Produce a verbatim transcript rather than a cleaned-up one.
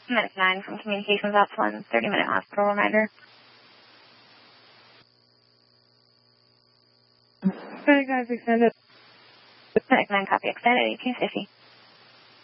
Medic nine from Communications Ops one, thirty minute hospital reminder. Medic nine extended. Medic nine copy extended, eighteen fifty.